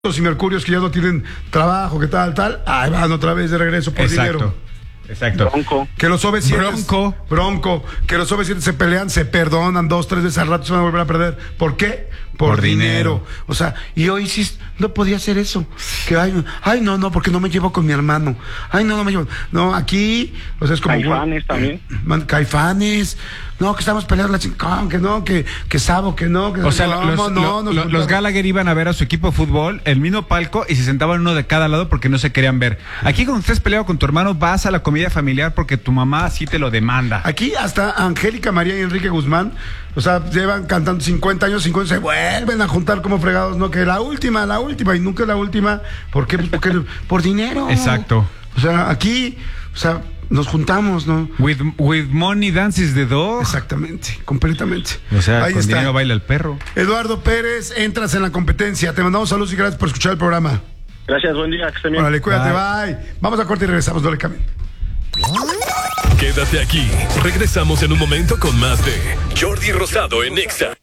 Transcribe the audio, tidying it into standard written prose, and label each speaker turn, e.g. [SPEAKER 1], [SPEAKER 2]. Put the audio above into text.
[SPEAKER 1] y mercurios que ya no tienen trabajo, que tal, ahí van otra vez de regreso por dinero.
[SPEAKER 2] Exacto.
[SPEAKER 3] Bronco.
[SPEAKER 1] Que los OV7 Bronco, que los OV7 se pelean, se perdonan 2-3 veces al rato, se van a volver a perder. ¿Por qué? Por dinero. O sea, y hoy sí no podía hacer eso. Que ay, no, porque no me llevo con mi hermano. Ay, no me llevo. No, aquí, o sea, es como
[SPEAKER 3] Caifanes también.
[SPEAKER 1] Caifanes. No, que estamos peleando la chingada, que no, que Sabo, que no, que
[SPEAKER 2] o sea, los Gallagher iban a ver a su equipo de fútbol, el mismo palco, y se sentaban uno de cada lado porque no se querían ver. Aquí cuando estés peleado con tu hermano, vas a la comida familiar porque tu mamá así te lo demanda.
[SPEAKER 1] Aquí hasta Angélica María y Enrique Guzmán, o sea, llevan cantando 50 años, se vuelven a juntar como fregados, ¿no? Que la última, y nunca es la última. ¿Por qué? Pues porque por dinero.
[SPEAKER 2] Exacto.
[SPEAKER 1] O sea, aquí, o sea, nos juntamos, ¿no?
[SPEAKER 2] With money dances the dog.
[SPEAKER 1] Exactamente, completamente.
[SPEAKER 2] O sea,
[SPEAKER 1] ahí
[SPEAKER 2] con
[SPEAKER 1] está.
[SPEAKER 2] dinero baila el perro.
[SPEAKER 1] Eduardo Pérez, entras en la competencia. Te mandamos saludos y gracias por escuchar el programa.
[SPEAKER 3] Gracias, buen día, que estén bien.
[SPEAKER 1] Órale, cuídate, bye. Vamos a corte y regresamos, no le cambien.
[SPEAKER 4] Quédate aquí. Regresamos en un momento con más de Jordi Rosado en Exa.